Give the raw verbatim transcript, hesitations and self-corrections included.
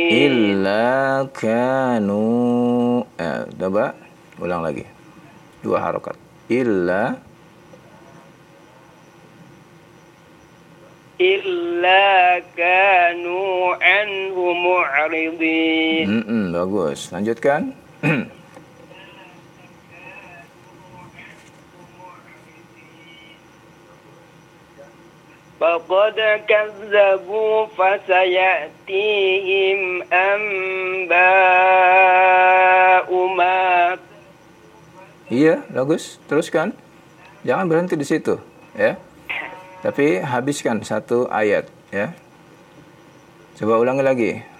illa kanu. Eh, coba ulang lagi. Dua harakat. Illa illa kanu anhu mu'ridin. Hmm, bagus. Lanjutkan. Faqad kazzabu fasayatihim anba'u ma. Iya, bagus. Teruskan. Jangan berhenti di situ, ya. Tapi habiskan satu ayat, ya. Coba ulangi lagi.